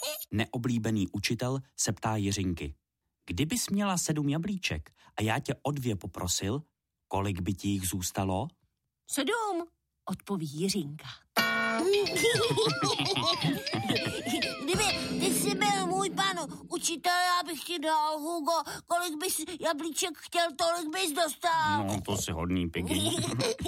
Neoblíbený učitel se ptá Jiřinky. Kdybys měla 7 jablíček a já tě o 2 poprosil, kolik by ti jich zůstalo? 7, odpoví Jiřinka. Kdyby ty jsi byl můj pan učitel, já bych ti dal, Hugo, kolik bys jablíček chtěl, tolik bys dostal. No, to si hodný, Piggy.